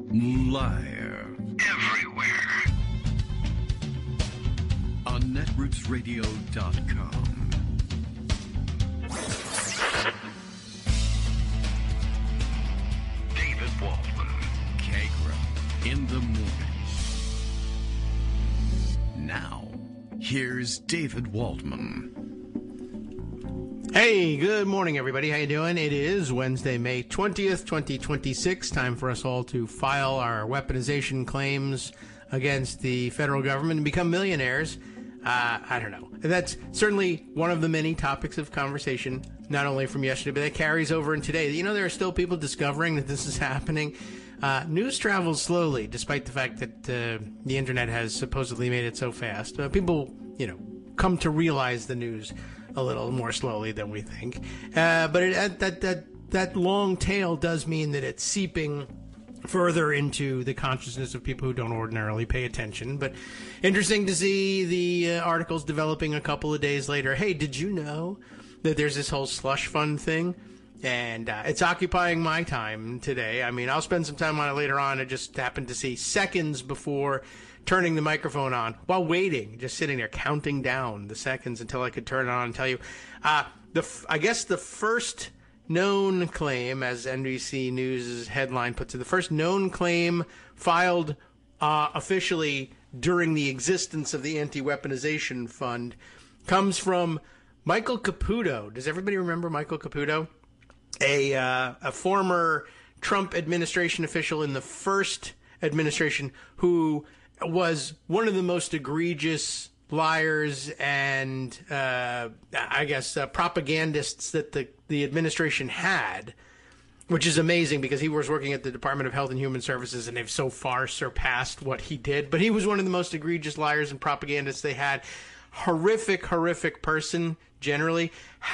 Live. Everywhere. On netrootsradio.com. David Waldman. Kagra. In the morning. Now, here's David Waldman. Hey, good morning, everybody. How you doing? It is Wednesday, May 20th, 2026. Time for us all to file our weaponization claims against the federal government and become millionaires. I don't know. That's certainly one of the many topics of conversation, not only from yesterday, but that carries over in today. You know, there are still people discovering that this is happening. News travels slowly, despite the fact that the internet has supposedly made it so fast. People, come to realize the news a little more slowly than we think. But that long tail does mean that it's seeping further into the consciousness of people who don't ordinarily pay attention. But interesting to see the articles developing a couple of days later. Hey, did you know that there's this whole slush fund thing? And it's occupying my time today. I mean, I'll spend some time on it later on. I just happened to see seconds before turning the microphone on while waiting, just sitting there counting down the seconds until I could turn it on and tell you. I guess the first known claim, as NBC News' headline puts it, the first known claim filed officially during the existence of the Anti-Weaponization Fund comes from Michael Caputo. Does everybody remember Michael Caputo? A former Trump administration official in the first administration who was one of the most egregious liars and, propagandists that the administration had, which is amazing because he was working at the Department of Health and Human Services and they've so far surpassed what he did. But he was one of the most egregious liars and propagandists they had. Horrific person, generally.